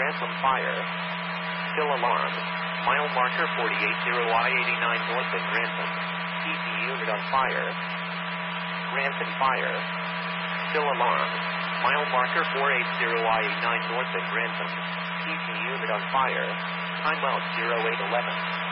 Ransom fire. Still alarm. Mile marker 480I-89 north of Ransom. PP unit on fire. Ransom fire. Still alarm. Mile marker 480I-89 north of Ransom. PP unit on fire. Time out 0811.